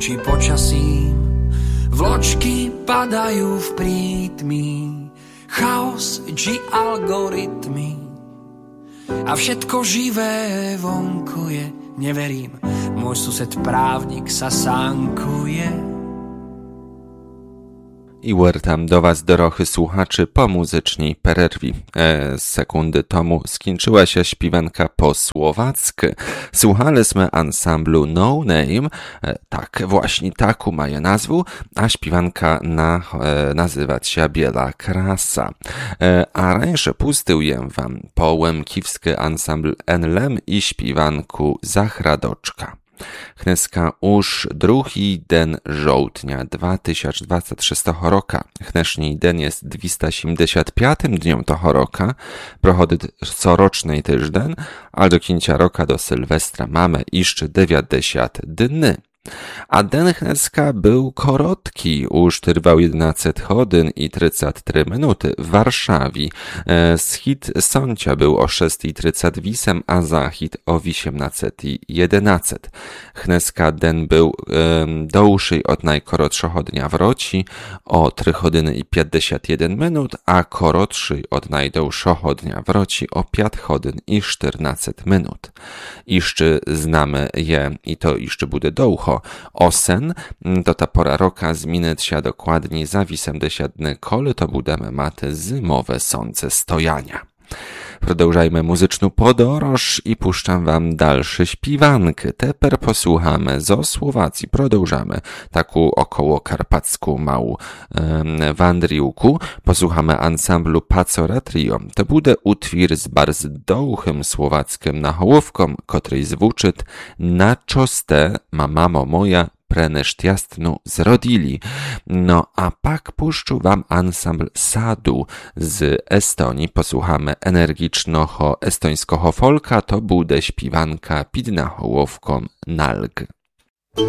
či počasím. Vločky padajú v prítmi, chaos či algoritmy. A všetko živé vonku je, neverím, môj sused právnik sa sánkuje. I wrtam do was, dorochy słuchaczy, po muzycznej pererwi. Z sekundy tomu skończyła się śpiewanka po słowacku. Słuchaliśmy ansamblu No Name, tak, właśnie taką mają nazwę, a śpiewanka nazywać się Biela Krasa. A rańsze pustyję wam po łemkiwski ansambl NLM i śpiewanku Zachradoczka. Chneska już drugi den żołtnia 2026 roku. Chneśniej den jest 275 dniom toho roka. Prochody corocznej tyżden, a do końca roka do Sylwestra mamy jeszcze 90 dni. A den chneska był korotki, już trwał 11 godzin i 33 minuty w Warszawie. Schid sącia był o 6:38, a zachid o 18:11. Chneska den był dłuższy od najkorotszego dnia w roci o 3 godziny i 51 minut, a korotszy od najdłuższego dnia w roci o 5 godzin i 14 minut. Jeszcze znamy je i to jeszcze bude długo. Osen, to ta pora roka zmienić się dokładnie za 80 dni, kole to budemy maty zimowe sące stojania. Produżajmy muzyczną podróż i puszczam wam dalsze śpiewanki. Teper posłuchamy zo Słowacji. Produżamy taką około karpacką małą wandriłku. Posłuchamy ansamblu Pacora Trio. To bude utwór z bardzo dłuchym słowackim nahołówką, który zwuczyt na czoste ma mamo moja prenesztiastnu zrodili. No a pak puszczu wam ansambl Sadu z Estonii. Posłuchamy energicznego estońskiego folka, to bude śpiewanka pid nahołówką Nalg.